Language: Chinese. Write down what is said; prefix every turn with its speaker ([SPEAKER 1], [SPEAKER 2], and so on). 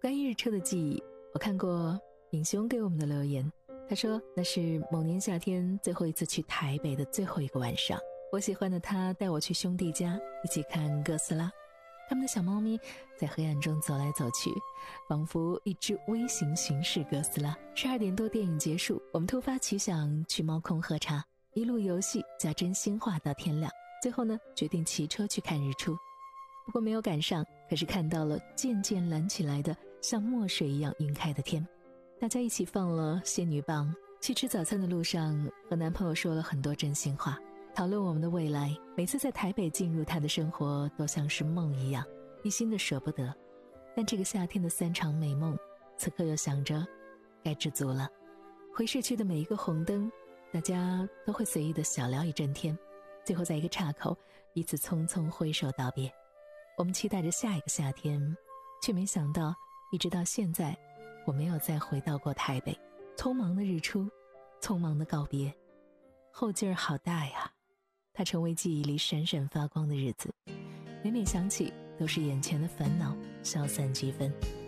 [SPEAKER 1] 关于日出的记忆，我看过敏兄给我们的留言，他说那是某年夏天最后一次去台北的最后一个晚上，我喜欢的他带我去兄弟家一起看哥斯拉，他们的小猫咪在黑暗中走来走去，仿佛一只微型巡视哥斯拉。12点多电影结束，我们突发奇想去猫空喝茶，一路游戏加真心话到天亮，最后呢决定骑车去看日出。不过没有赶上，可是看到了渐渐蓝起来的像墨水一样晕开的天。大家一起放了仙女棒，去吃早餐的路上和男朋友说了很多真心话，讨论我们的未来。每次在台北进入他的生活都像是梦一样，一心的舍不得。但这个夏天的3场美梦，此刻又想着该知足了。回市区的每一个红灯，大家都会随意的小聊一整天，最后在一个岔口彼此匆匆挥手道别。我们期待着下一个夏天，却没想到一直到现在我没有再回到过台北。匆忙的日出，匆忙的告别，后劲儿好大呀。它成为记忆里闪闪发光的日子，每每想起都是眼前的烦恼消散几分。